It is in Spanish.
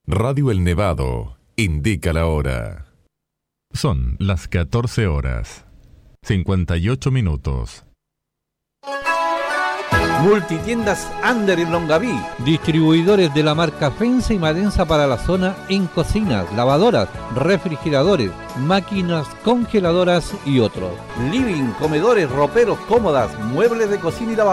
Radio El Nevado indica la hora. Son las 14 horas, 58 minutos. Multitiendas Under en Longaví, distribuidores de la marca Fensa y Madensa para la zona en cocinas, lavadoras, refrigeradores, máquinas congeladoras y otros. living, comedores, roperos, cómodas, muebles de cocina y lavadoras.